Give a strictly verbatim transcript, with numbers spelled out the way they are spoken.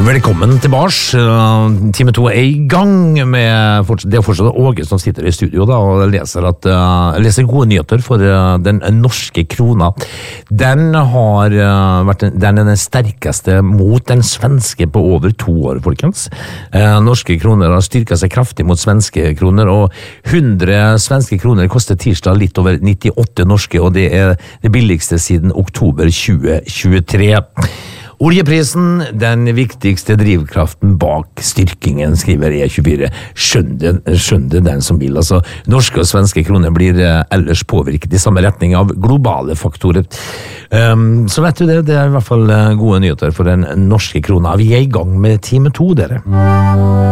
Velkommen tilbake. Time to er i gang med, det er fortsatt Åge som sitter i studio da, og leser, at, leser gode nyheter for den norske krona. Den har vært den, er den sterkeste mot den svenske på over to år, folkens. Norske kroner har styrket seg kraftig mot svenske kroner, og hundre svenske kroner koster tirsdag litt over nittiåtte norske, og det er det billigste siden oktober tjue tjuetre. Oljeprisen, den viktigste drivkraften bak styrkingen, skriver E tjuefire. Skjønn det, skjønn det den som vil. Altså, norske og svenske kroner blir ellers påvirket i samme retning av globale faktorer. Um, så vet du det, det er i hvert fall gode nyheter for den norske krona. Vi er i gang med time to, dere.